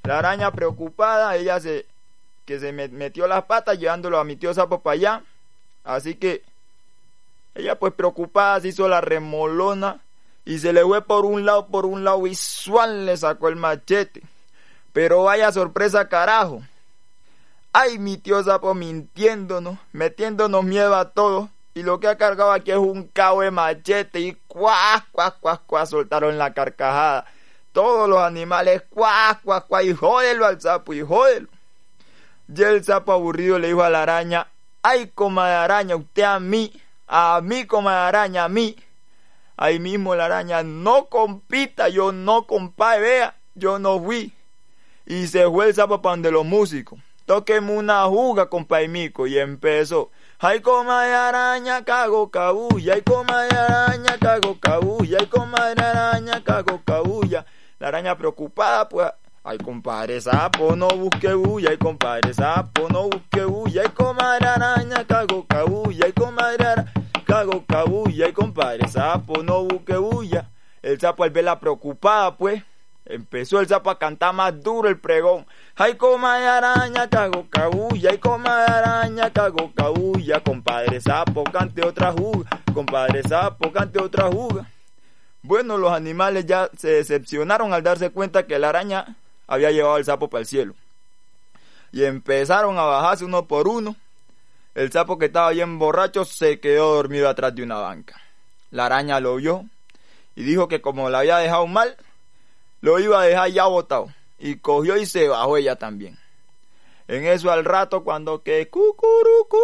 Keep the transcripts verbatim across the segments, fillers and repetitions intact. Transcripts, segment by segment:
La araña preocupada, ella se que se metió las patas llevándolo a mi tío Sapo para allá. Así que ella pues preocupada se hizo la remolona y se le fue por un lado, por un lado y ¡suan! Le sacó el machete. Pero vaya sorpresa, carajo. Ay, mi tío Sapo mintiéndonos, metiéndonos miedo a todos. Y lo que ha cargado aquí es un cabo de machete y cuá, cuá, cuá, cuá, soltaron la carcajada. Todos los animales cuá, cuá, cuá, y jódelo al sapo, y jódelo. Y el sapo aburrido le dijo a la araña: ay, coma de araña, usted a mí, a mí, coma de araña, a mí. Ahí mismo la araña: no compita, yo no, compadre, vea, yo no fui. Y se fue el sapo para donde los músicos. Tóqueme una juga, compadre mico, y empezó: ay, coma de araña, cago cabulla, ay, coma de araña, cago cabulla, ay, coma de araña, cago cabulla. La araña preocupada, pues: ay, compadre sapo, no busque bulla, ay, compadre sapo, no busque bulla, ay, comadre araña, cago cabulla, ay, comadre araña, cago cabulla, ay, compadre sapo, no busque bulla. El sapo, al verla preocupada, pues, empezó el sapo a cantar más duro el pregón: ay, comadre araña, cago cabulla, ay, comadre araña, cago cabulla, compadre sapo, cante otra juga, compadre sapo, cante otra juga. Bueno, los animales ya se decepcionaron al darse cuenta que la araña había llevado al sapo para el cielo. Y empezaron a bajarse uno por uno. El sapo, que estaba bien borracho, se quedó dormido atrás de una banca. La araña lo vio y dijo que como la había dejado mal, lo iba a dejar ya botado. Y cogió y se bajó ella también. En eso, al rato, cuando que cucurucú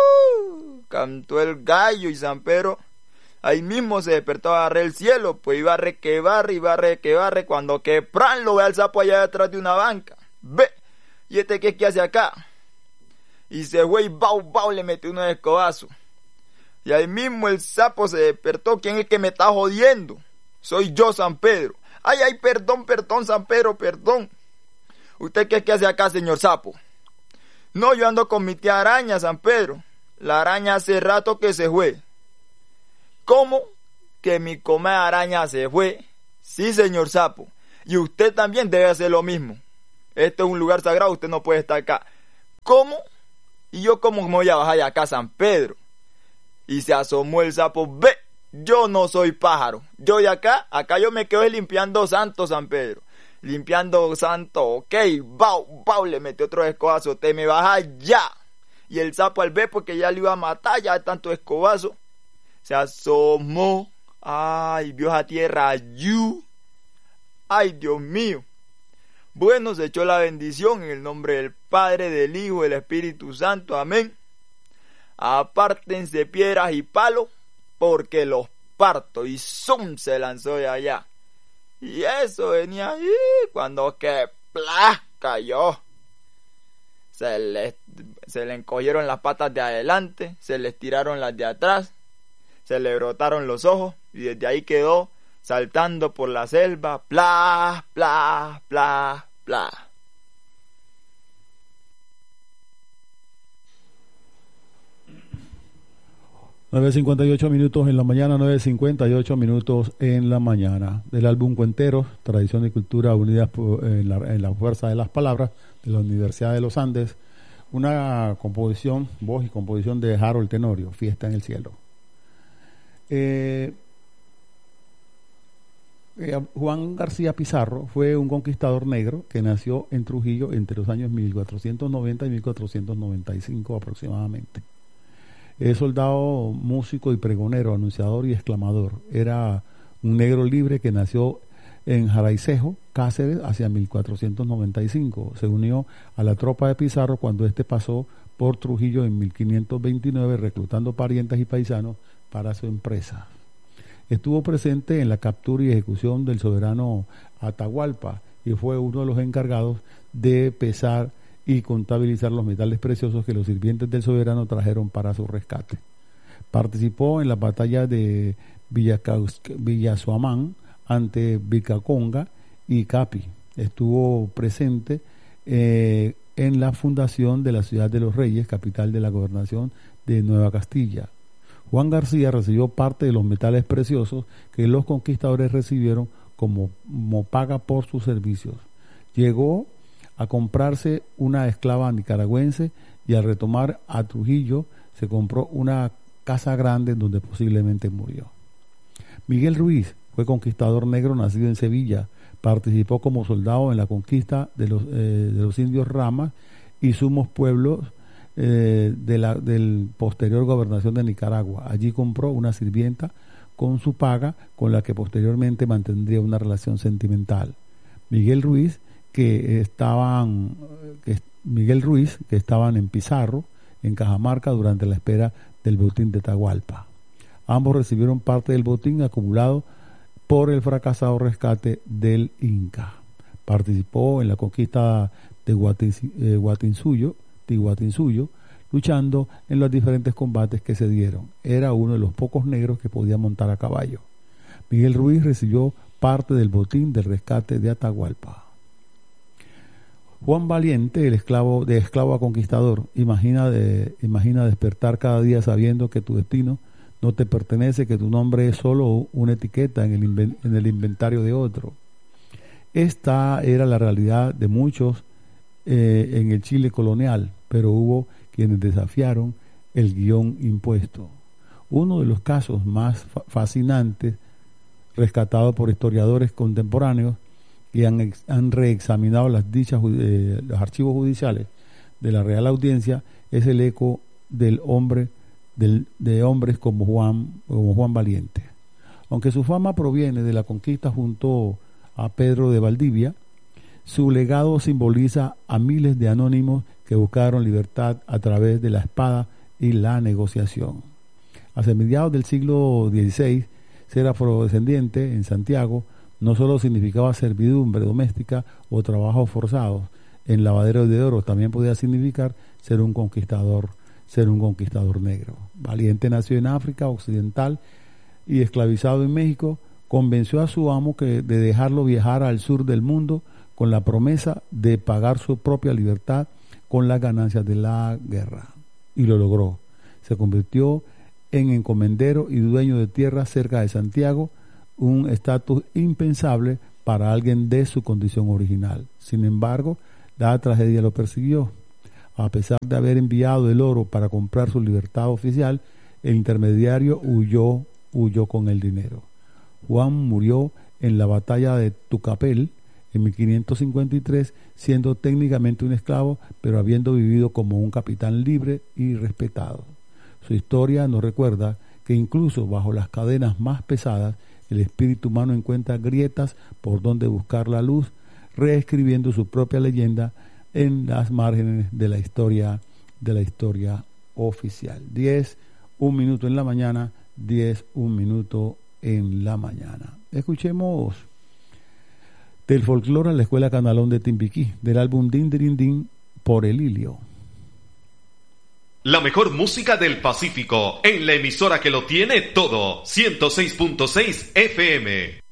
cantó el gallo y San Pedro ahí mismo se despertó a barrer el cielo, pues iba a re que barre, iba a re que barre, cuando que pran lo ve al sapo allá detrás de una banca. Ve, ¿y este qué, qué hace acá? Y se fue y bau, bau, le metió unos escobazos. Y ahí mismo el sapo se despertó: ¿quién es que me está jodiendo? Soy yo, San Pedro. Ay, ay, perdón, perdón, San Pedro, perdón. ¿Usted qué, qué hace acá, señor sapo? No, yo ando con mi tía araña, San Pedro. La araña hace rato que se fue. ¿Cómo que mi comadre araña se fue? Sí, señor sapo. Y usted también debe hacer lo mismo. Este es un lugar sagrado, usted no puede estar acá. ¿Cómo? ¿Y yo cómo me voy a bajar de acá, San Pedro? Y se asomó el sapo: ve, yo no soy pájaro. Yo de acá, acá yo me quedo limpiando santo, San Pedro. Limpiando santo, ok, bau, bau, le metió otro escobazo: te me bajas ya. Y el sapo, al ver, porque ya le iba a matar ya de tanto escobazo, se asomó. Ay, vio a tierra. yu. Ay, Dios mío. Bueno, se echó la bendición en el nombre del Padre, del Hijo, del Espíritu Santo. Amén. Apártense piedras y palos, porque los parto. Y zum, se lanzó de allá. Y eso venía ahí cuando que ¡plá! Cayó. Se le, se le encogieron las patas de adelante, se le estiraron las de atrás, se le brotaron los ojos y desde ahí quedó saltando por la selva, pla, pla, pla, pla. nueve cincuenta y ocho minutos en la mañana, nueve cincuenta y ocho minutos en la mañana. Del álbum Cuenteros, Tradición y Cultura Unidas en la, en la Fuerza de las Palabras, de la Universidad de los Andes, una composición, voz y composición de Harold Tenorio, Fiesta en el Cielo. Eh, eh, Juan García Pizarro fue un conquistador negro que nació en Trujillo entre los años mil cuatrocientos noventa y mil cuatrocientos noventa y cinco aproximadamente. Es soldado, músico y pregonero, anunciador y exclamador. Era un negro libre que nació en Jaraicejo, Cáceres, hacia mil cuatrocientos noventa y cinco. Se unió a la tropa de Pizarro cuando éste pasó por Trujillo en mil quinientos veintinueve, reclutando parientes y paisanos para su empresa. Estuvo presente en la captura y ejecución del soberano Atahualpa y fue uno de los encargados de pesar y contabilizar los metales preciosos que los sirvientes del soberano trajeron para su rescate. Participó en la batalla de Villasuamán ante Vilcaconga y Capi. Estuvo presente eh, en la fundación de la ciudad de los Reyes, capital de la gobernación de Nueva Castilla. Juan García recibió parte de los metales preciosos que los conquistadores recibieron como, como paga por sus servicios. Llegó a comprarse una esclava nicaragüense y al retomar a Trujillo se compró una casa grande donde posiblemente murió. Miguel Ruiz fue conquistador negro nacido en Sevilla. Participó como soldado en la conquista de los, eh, de los indios Ramas y Sumos pueblos eh, de la del posterior gobernación de Nicaragua. Allí compró una sirvienta con su paga, con la que posteriormente mantendría una relación sentimental. Miguel Ruiz, que estaban, que, Miguel Ruiz, que estaban en Pizarro, en Cajamarca, durante la espera del botín de Atahualpa. Ambos recibieron parte del botín acumulado por el fracasado rescate del Inca. Participó en la conquista de Guatinsuyo, de Guatinsuyo, luchando en los diferentes combates que se dieron. Era uno de los pocos negros que podía montar a caballo. Miguel Ruiz recibió parte del botín del rescate de Atahualpa. Juan Valiente, el esclavo de esclavo a conquistador, imagina, de, imagina despertar cada día sabiendo que tu destino no te pertenece, que tu nombre es solo una etiqueta en el, inven, en el inventario de otro. Esta era la realidad de muchos eh, en el Chile colonial, pero hubo quienes desafiaron el guión impuesto. Uno de los casos más fa- fascinantes, rescatado por historiadores contemporáneos que han, ex, han reexaminado las dichas, eh, los archivos judiciales de la Real Audiencia, es el eco del hombre del, de hombres como Juan, como Juan Valiente. Aunque su fama proviene de la conquista junto a Pedro de Valdivia, su legado simboliza a miles de anónimos que buscaron libertad a través de la espada y la negociación. Hacia mediados del siglo dieciséis, ser afrodescendiente en Santiago no solo significaba servidumbre doméstica o trabajos forzados en lavaderos de oro, también podía significar ser un conquistador, ser un conquistador negro. Valiente nació en África Occidental y esclavizado en México, convenció a su amo que de dejarlo viajar al sur del mundo con la promesa de pagar su propia libertad con las ganancias de la guerra. Y lo logró. Se convirtió en encomendero y dueño de tierras cerca de Santiago, un estatus impensable para alguien de su condición original. Sin embargo, la tragedia lo persiguió. A pesar de haber enviado el oro para comprar su libertad oficial, el intermediario huyó, huyó con el dinero. Juan murió en la batalla de Tucapel en mil quinientos cincuenta y tres, siendo técnicamente un esclavo, pero habiendo vivido como un capitán libre y respetado. Su historia nos recuerda que incluso bajo las cadenas más pesadas, el espíritu humano encuentra grietas por donde buscar la luz, reescribiendo su propia leyenda en las márgenes de la historia, de la historia oficial. diez, un minuto en la mañana, diez, un minuto en la mañana. Escuchemos del folclore a la Escuela Canalón de Timbiquí, del álbum Din Din Din por el Ilio. La mejor música del Pacífico, en la emisora que lo tiene todo, ciento seis punto seis F M.